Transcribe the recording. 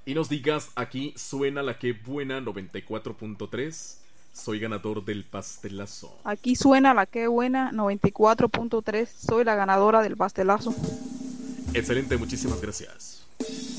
y nos digas, aquí suena la que buena 94.3. Soy ganador del pastelazo. Aquí suena la que buena 94.3. Soy la ganadora del pastelazo. Excelente, muchísimas gracias.